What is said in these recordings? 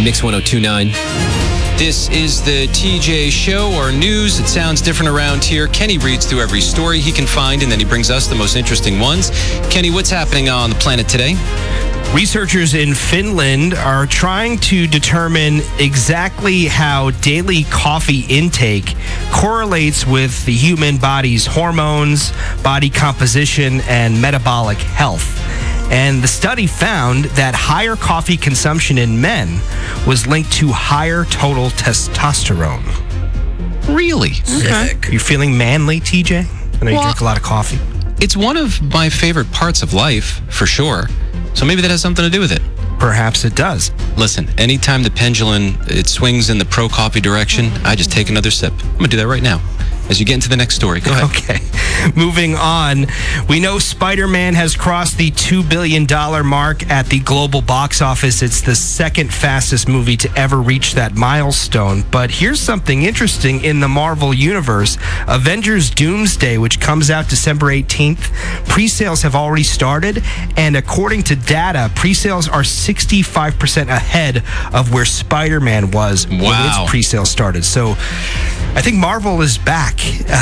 Mix 1029. This is the TJ Show, or news. It sounds different around here. Kenny reads through every story he can find, and then he brings us the most interesting ones. Kenny, what's happening on the planet today? Researchers in Finland are trying to determine exactly how daily coffee intake correlates with the human body's hormones, body composition, and metabolic health. And the study found that higher coffee consumption in men was linked to higher total testosterone. Really? Okay. You feeling manly, TJ? I know you drink a lot of coffee. It's one of my favorite parts of life, for sure. So maybe that has something to do with it. Perhaps it does. Listen, anytime the pendulum, it swings in the pro-coffee direction, I just take another sip. I'm going to do that right now as you get into the next story. Go ahead. Okay. Moving on. We know Spider-Man has crossed the $2 billion mark at the global box office. It's the second fastest movie to ever reach that milestone. But here's something interesting in the Marvel Universe. Avengers Doomsday, which comes out December 18th, pre-sales have already started. And according to data, pre-sales are 65% ahead of where Spider-Man was when its pre-sales started. So I think Marvel is back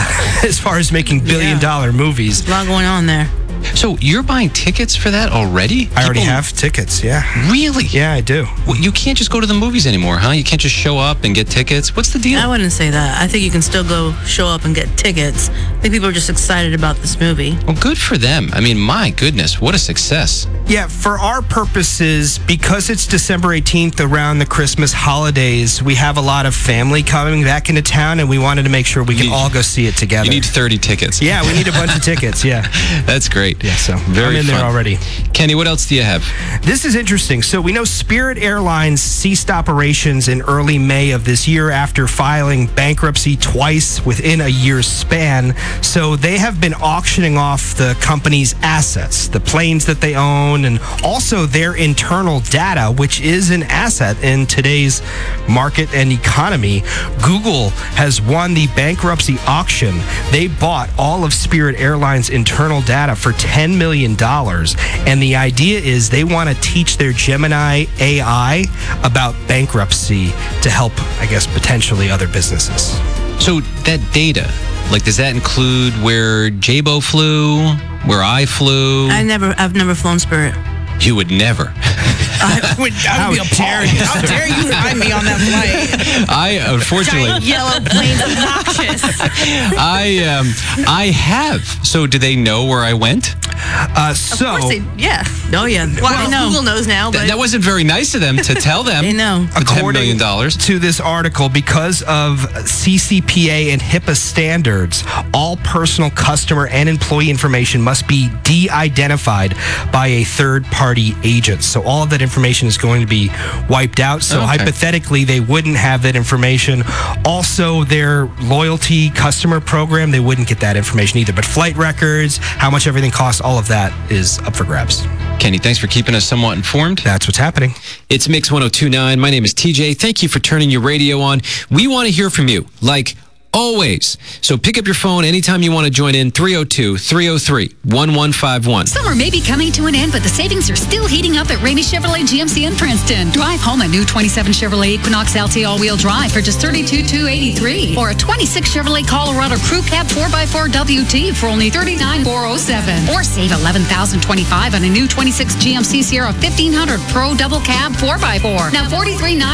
as far as making billion-dollar movies. A lot going on there. So you're buying tickets for that already? I already have tickets, yeah. Really? Yeah, I do. Well, you can't just go to the movies anymore, huh? You can't just show up and get tickets? What's the deal? I wouldn't say that. I think you can still go show up and get tickets. I think people are just excited about this movie. Well, good for them. I mean, my goodness, what a success. Yeah, for our purposes, because it's December 18th around the Christmas holidays, we have a lot of family coming back into town, and we wanted to make sure we can all go see it together. You need 30 tickets. Yeah, we need a bunch of tickets, yeah. That's great. Yeah, so Very I'm in fun. there already. Kenny, what else do you have? This is interesting. So we know Spirit Airlines ceased operations in early May of this year after filing bankruptcy twice within a year's span. So they have been auctioning off the company's assets, the planes that they own, and also their internal data, which is an asset in today's market and economy. Google has won the bankruptcy auction. They bought all of Spirit Airlines' internal data for $10 million. And the idea is they want to teach their Gemini AI about bankruptcy to help, I guess, potentially other businesses. So that data, like, does that include where Jabo flew, where I flew? I've never flown Spirit. You would never. I would be appalled. How dare you find me on that flight? I, unfortunately... Giant yellow plane's obnoxious. I have. So do they know where I went? Of course they, yeah. Oh, yeah. Well, Google knows now, but... That wasn't very nice of them to tell them. They know. The $10 million. To this article, because of CCPA and HIPAA standards, all personal customer and employee information must be de-identified by a third-party agent. So all of that information is going to be wiped out. So hypothetically, they wouldn't have that information. Also, their loyalty customer program, they wouldn't get that information either. But flight records, how much everything costs, all of that is up for grabs. Kenny, thanks for keeping us somewhat informed. That's what's happening. It's Mix 1029. My name is TJ. Thank you for turning your radio on. We want to hear from you, like always. So pick up your phone anytime you want to join in, 302-303-1151. Summer may be coming to an end, but the savings are still heating up at Ramey Chevrolet GMC in Princeton. Drive home a new 27 Chevrolet Equinox LT all-wheel drive for just $32,283, or a 26 Chevrolet Colorado Crew Cab 4x4 WT for only $39,407, or save $11,025 on a new 26 GMC Sierra 1500 Pro Double Cab 4x4, now $43,900.